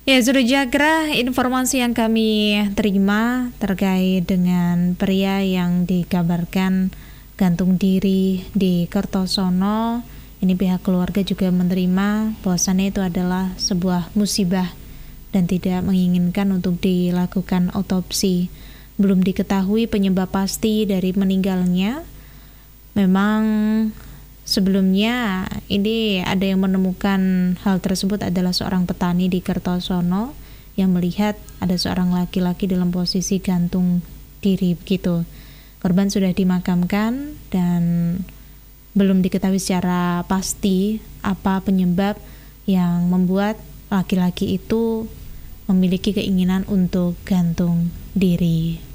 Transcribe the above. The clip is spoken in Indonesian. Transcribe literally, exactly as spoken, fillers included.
Ya, Sudah Jagra, informasi yang kami terima terkait dengan pria yang dikabarkan gantung diri di Kertosono. Ini pihak keluarga juga menerima bahwasannya itu adalah sebuah musibah dan tidak menginginkan untuk dilakukan otopsi. Belum diketahui penyebab pasti dari meninggalnya. Memang sebelumnya ini ada yang menemukan hal tersebut adalah seorang petani di Kertosono yang melihat ada seorang laki-laki dalam posisi gantung diri begitu. Korban sudah dimakamkan dan belum diketahui secara pasti apa penyebab yang membuat laki-laki itu memiliki keinginan untuk gantung diri.